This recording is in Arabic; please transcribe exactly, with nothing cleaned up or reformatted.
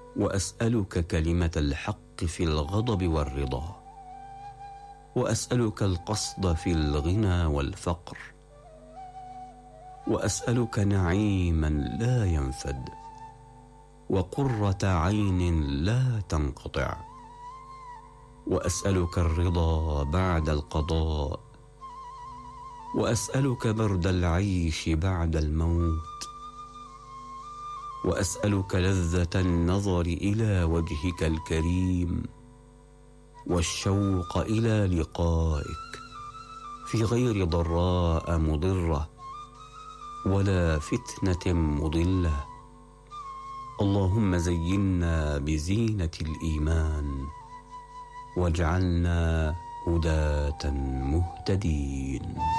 وأسألك كلمة الحق في الغضب والرضا، وأسألك القصد في الغنى والفقر، وأسألك نعيما لا ينفد، وقرة عين لا تنقطع، وأسألك الرضا بعد القضاء، وأسألك برد العيش بعد الموت، وأسألك لذة النظر إلى وجهك الكريم، والشوق إلى لقائك في غير ضراء مضرة ولا فتنة مضلة. اللهم زينا بزينة الإيمان، واجعلنا هداة مهتدين.